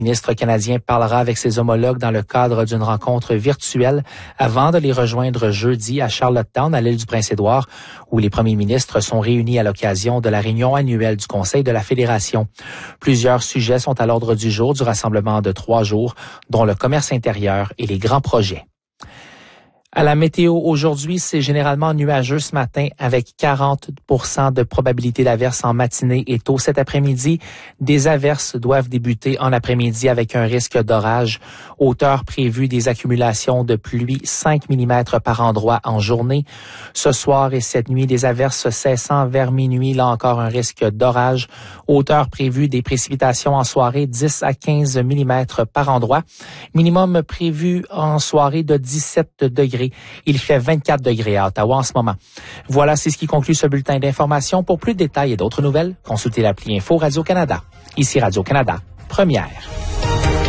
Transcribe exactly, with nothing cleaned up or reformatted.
Le ministre canadien parlera avec ses homologues dans le cadre d'une rencontre virtuelle avant de les rejoindre jeudi à Charlottetown, à l'île du Prince-Édouard, où les premiers ministres sont réunis à l'occasion de la réunion annuelle du Conseil de la Fédération. Plusieurs sujets sont à l'ordre du jour du rassemblement de trois jours, dont le commerce intérieur et les grands projets. À la météo, aujourd'hui, c'est généralement nuageux ce matin avec quarante pour cent de probabilité d'averses en matinée et tôt cet après-midi. Des averses doivent débuter en après-midi avec un risque d'orage. Hauteur prévue des accumulations de pluie cinq millimètres par endroit en journée. Ce soir et cette nuit, des averses cessant vers minuit. Là encore, un risque d'orage. Hauteur prévue des précipitations en soirée dix à quinze millimètres par endroit. Minimum prévu en soirée de dix-sept degrés. Il fait vingt-quatre degrés à Ottawa en ce moment. Voilà, c'est ce qui conclut ce bulletin d'information. Pour plus de détails et d'autres nouvelles, consultez l'appli Info Radio-Canada. Ici Radio-Canada, première.